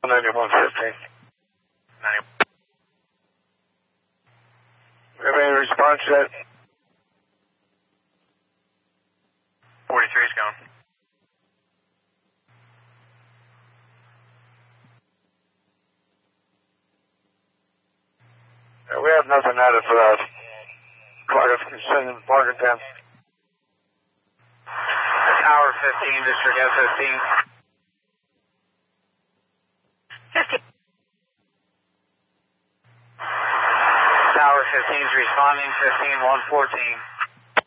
9115. 90. We have any response yet? 43 is going. We have nothing added for that. Clark is sending Morgantown. Tower 15, District F15. 50. Tower 15 is responding, 15-114.